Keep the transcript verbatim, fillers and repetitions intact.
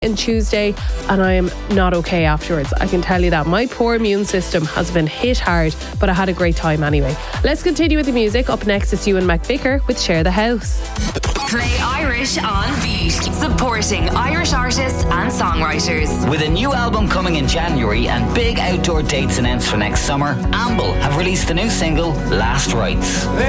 and Tuesday, and I am not okay afterwards. I can tell you that. My poor immune system has been hit hard, but I had a great time anyway. Let's continue with the music. Up next is Ewan McVicker with Share the House. Play Irish on Beat, supporting Irish artists and songwriters. With a new album coming in January and big outdoor dates announced for next summer, Amble have released the new single Last Rites.